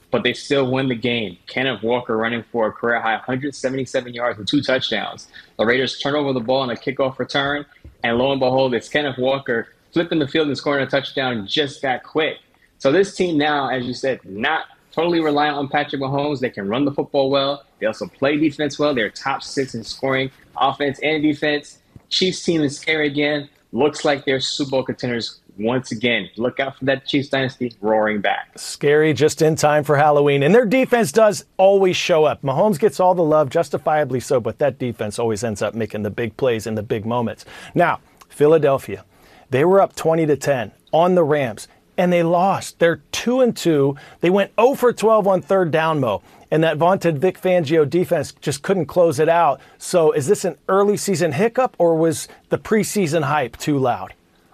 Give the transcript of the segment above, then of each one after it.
but they still win the game. Kenneth Walker running for a career high 177 yards and 2 touchdowns. The Raiders turn over the ball on a kickoff return, and lo and behold, it's Kenneth Walker flipping the field and scoring a touchdown just that quick. So this team now, as you said, not totally reliant on Patrick Mahomes. They can run the football well. They also play defense well. They're top 6 in scoring, offense and defense. Chiefs team is scary again. Looks like they're Super Bowl contenders once again. Look out for that Chiefs dynasty roaring back. Scary just in time for Halloween. And their defense does always show up. Mahomes gets all the love, justifiably so, but that defense always ends up making the big plays in the big moments. Now, Philadelphia, they were up 20-10 on the Rams, and they lost. They're 2-2. They went 0 for 12 on third down, Mo. And that vaunted Vic Fangio defense just couldn't close it out. So is this an early season hiccup, or was the preseason hype too loud?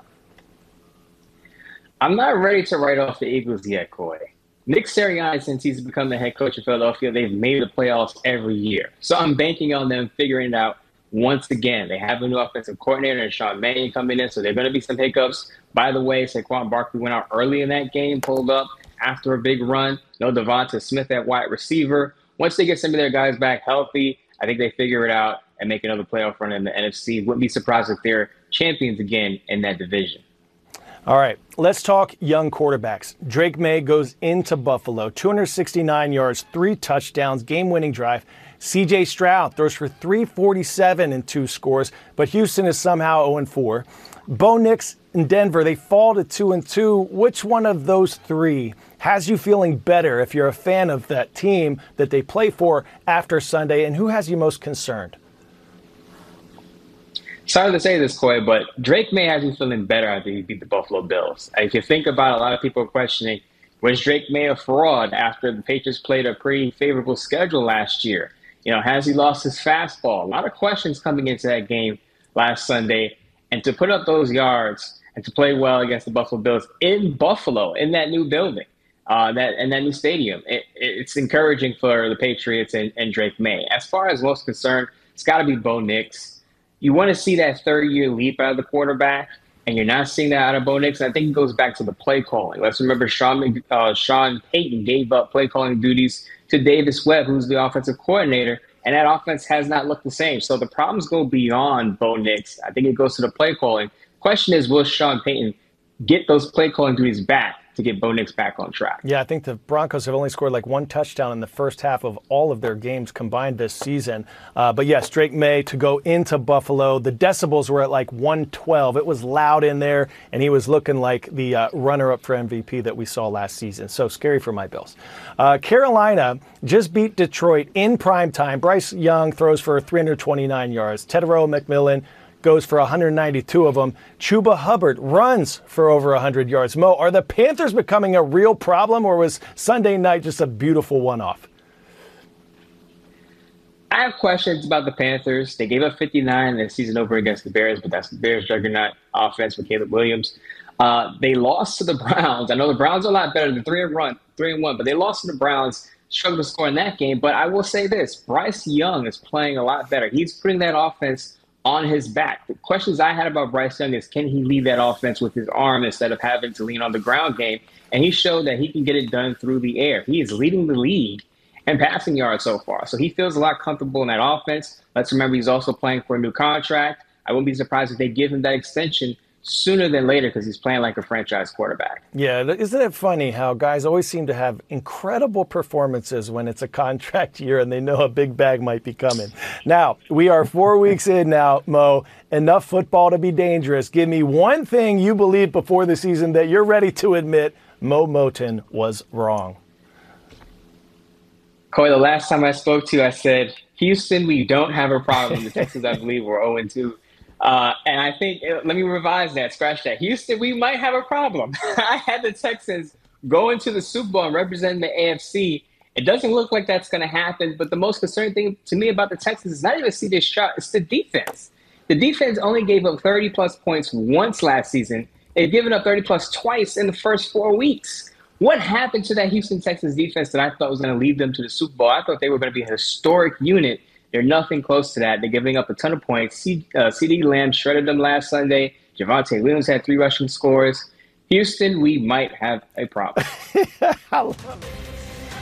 I'm not ready to write off the Eagles yet, Coy. Nick Sirianni, since he's become the head coach of Philadelphia, they've made the playoffs every year. So I'm banking on them figuring it out once again. They have a new offensive coordinator and Sean Mannion coming in, so there are going to be some hiccups. By the way, Saquon Barkley went out early in that game, pulled up after a big run. No Devonta Smith at wide receiver. Once they get some of their guys back healthy, I think they figure it out and make another playoff run in the NFC. Wouldn't be surprised if they're champions again in that division. All right, let's talk young quarterbacks. Drake May goes into Buffalo, 269 yards, 3 touchdowns, game-winning drive. C.J. Stroud throws for 347 and 2 scores, but Houston is somehow 0-4. Bo Nix in Denver, they fall to 2-2. Which one of those 3 has you feeling better if you're a fan of that team that they play for after Sunday, and who has you most concerned? Sorry to say this, Coy, but Drake May has me feeling better after he beat the Buffalo Bills. If you think about it, a lot of people are questioning, was Drake May a fraud after the Patriots played a pretty favorable schedule last year? Has he lost his fastball? A lot of questions coming into that game last Sunday. And to put up those yards and to play well against the Buffalo Bills in Buffalo, in that new building, in that new stadium, it's encouraging for the Patriots and Drake May. As far as most concerned, it's got to be Bo Nix. You want to see that third-year leap out of the quarterback, and you're not seeing that out of Bo Nix. I think it goes back to the play calling. Let's remember Sean Payton gave up play calling duties to Davis Webb, who's the offensive coordinator, and that offense has not looked the same. So the problems go beyond Bo Nix. I think it goes to the play calling. Question is, will Sean Payton get those play calling duties back to get Bo Nix back on track? Yeah, I think the Broncos have only scored like 1 touchdown in the first half of all of their games combined this season. But yes, Drake May to go into Buffalo. The decibels were at like 112. It was loud in there, and he was looking like the runner-up for MVP that we saw last season. So scary for my Bills. Carolina just beat Detroit in primetime. Bryce Young throws for 329 yards. Tedero McMillan goes for 192 of them. Chuba Hubbard runs for over 100 yards. Mo, are the Panthers becoming a real problem, or was Sunday night just a beautiful one-off? I have questions about the Panthers. They gave up 59 in the season over against the Bears, but that's the Bears' juggernaut offense with Caleb Williams. They lost to the Browns. I know the Browns are a lot better than 3-1, but they lost to the Browns, struggled to score in that game. But I will say this, Bryce Young is playing a lot better. He's putting that offense on his back. The questions I had about Bryce Young is, can he lead that offense with his arm instead of having to lean on the ground game? And he showed that he can get it done through the air. He is leading the league in passing yards so far. So he feels a lot comfortable in that offense. Let's remember he's also playing for a new contract. I wouldn't be surprised if they give him that extension sooner than later because he's playing like a franchise quarterback. Yeah, isn't it funny how guys always seem to have incredible performances when it's a contract year and they know a big bag might be coming. Now, we are 4 weeks in now, Mo. Enough football to be dangerous. Give me one thing you believed before the season that you're ready to admit Mo Moton was wrong. Coy, the last time I spoke to you, I said, Houston, we don't have a problem. The Texans, I believe, were 0-2. And I think, let me revise that, scratch that. Houston, we might have a problem. I had the Texans go into the Super Bowl and representing the AFC. It doesn't look like that's going to happen, but the most concerning thing to me about the Texans is not even C.J. Stroud, it's the defense. The defense only gave up 30-plus points once last season. They've given up 30-plus twice in the first 4 weeks. What happened to that Houston Texans defense that I thought was going to lead them to the Super Bowl? I thought they were going to be a historic unit. They're nothing close to that. They're giving up a ton of points. CeeDee Lamb shredded them last Sunday. Javonte Williams had 3 rushing scores. Houston, we might have a problem. I love it.